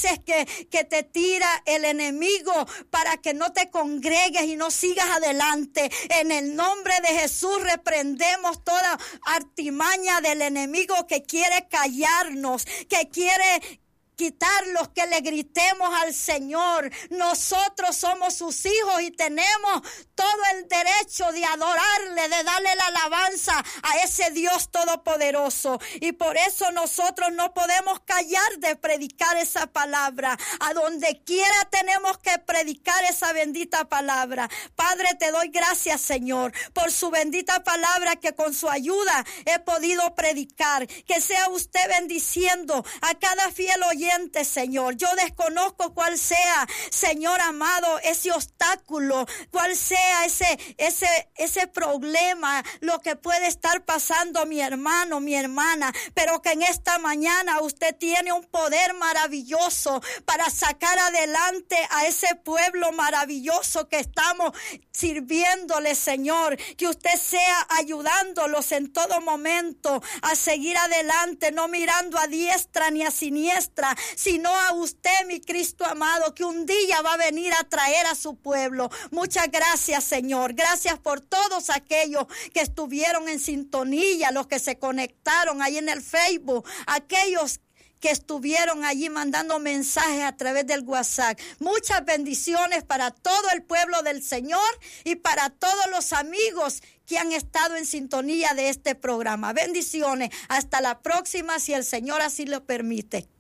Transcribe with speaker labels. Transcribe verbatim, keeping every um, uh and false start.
Speaker 1: veces que, que te tira el enemigo para que no te congregues y no sigas adelante. En el nombre de Jesús reprendemos toda artimaña del enemigo que quiere callarnos, que quiere quitarlos, que le gritemos al Señor. Nosotros somos sus hijos y tenemos todo el derecho de adorarle, de darle la alabanza a ese Dios todopoderoso. Y por eso nosotros no podemos callar de predicar esa palabra. A donde quiera tenemos que predicar esa bendita palabra. Padre, te doy gracias, Señor, por su bendita palabra que con su ayuda he podido predicar. Que sea usted bendiciendo a cada fiel oyente, Señor. Yo desconozco cuál sea, Señor amado, ese obstáculo, cuál sea ese, ese, ese problema, lo que puede estar pasando mi hermano, mi hermana, pero que en esta mañana usted tiene un poder maravilloso para sacar adelante a ese pueblo maravilloso que estamos sirviéndole, Señor. Que usted sea ayudándolos en todo momento a seguir adelante, no mirando a diestra ni a siniestra, sino a usted, mi Cristo amado, que un día va a venir a traer a su pueblo. Muchas gracias, Señor. Gracias por todos aquellos que estuvieron en sintonía, los que se conectaron ahí en el Facebook, aquellos que estuvieron allí mandando mensajes a través del WhatsApp. Muchas bendiciones para todo el pueblo del Señor y para todos los amigos que han estado en sintonía de este programa. Bendiciones. Hasta la próxima, si el Señor así lo permite.